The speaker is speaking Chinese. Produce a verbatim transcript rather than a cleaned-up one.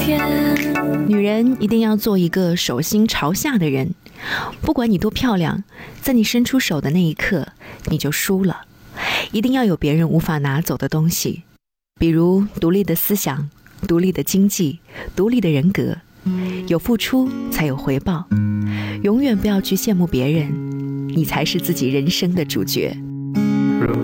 女人一定要做一个手心朝下的人，不管你多漂亮，在你伸出手的那一刻，你就输了。一定要有别人无法拿走的东西，比如独立的思想、独立的经济、独立的人格。有付出才有回报，永远不要去羡慕别人，你才是自己人生的主角。